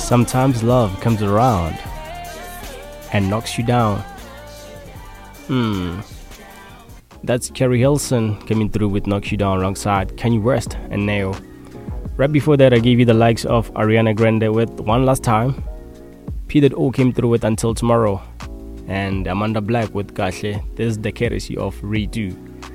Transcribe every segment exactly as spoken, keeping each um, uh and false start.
Sometimes love comes around and knocks you down. Hmm. That's Carrie Hilson coming through with Knocks You Down alongside Kanye West and Neo. Right before that, I gave you the likes of Ariana Grande with One Last Time. P. O came through with Until Tomorrow. And Amanda Black with Kahle. This is the courtesy of Redo.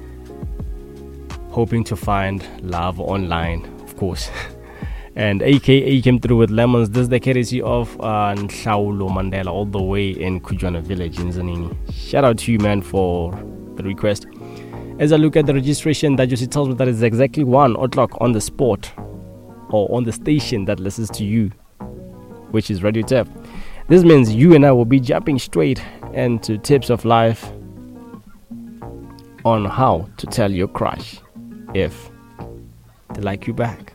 Hoping to find love online, of course. And A K A came through with Lemons. This is the courtesy of uh, Nhlaulo Mandela, all the way in Kujwana Village in Zanini. Shout out to you, man, for the request. As I look at the registration, that just tells me that it's exactly one o'clock on the spot or on the station that listens to you, which is Radio Tap. This means you and I will be jumping straight into tips of life on how to tell your crush if they like you back.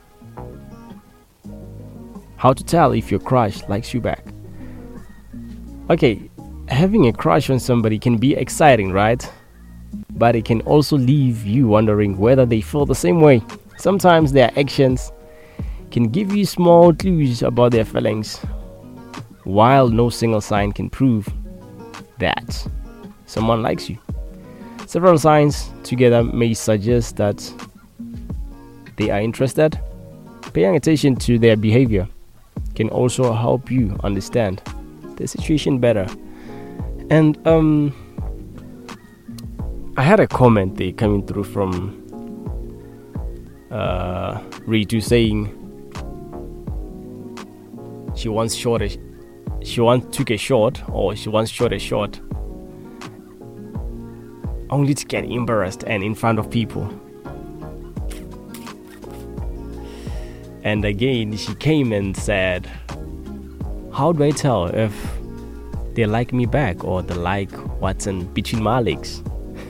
How to tell if your crush likes you back. Okay, having a crush on somebody can be exciting, right? But it can also leave you wondering whether they feel the same way. Sometimes their actions can give you small clues about their feelings, while no single sign can prove that someone likes you. Several signs together may suggest that they are interested. Paying attention to their behavior can also help you understand the situation better. And um, I had a comment there coming through from uh, Ritu saying she once shot a, she once took a shot, or she once shot a shot, only to get embarrassed and in front of people. And again, she came and said, how do I tell if they like me back or they like what's in between my legs?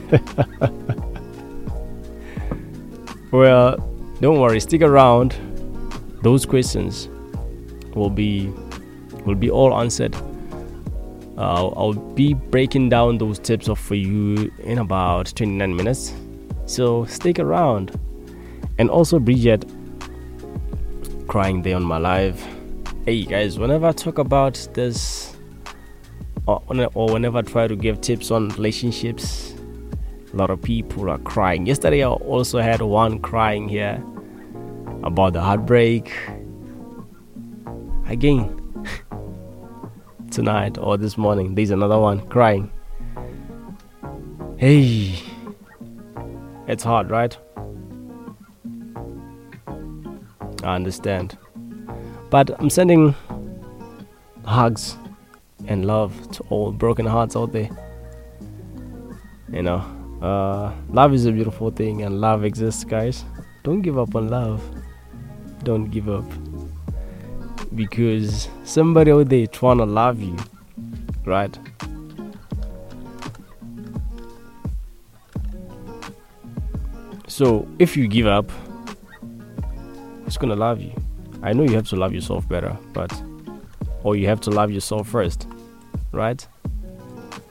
Well, don't worry, stick around. Those questions will be will be all answered. Uh, I'll be breaking down those tips off for you in about twenty-nine minutes. So stick around. And also Bridget crying there on my live. Hey guys, whenever I talk about this or, or whenever I try to give tips on relationships, a lot of people are crying. Yesterday I also had one crying here about the heartbreak. Again, tonight or this morning there's another one crying. Hey, it's hard, right? I understand, but I'm sending hugs and love to all broken hearts out there. You know, uh, love is a beautiful thing, and love exists, guys. Don't give up on love. Don't give up, because somebody out there trying to love you, right? So if you give up, who's gonna love you? I know you have to love yourself better, but or you have to love yourself first, right?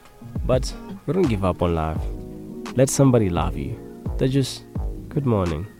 But don't give up on love. Let somebody love you. They're just good morning.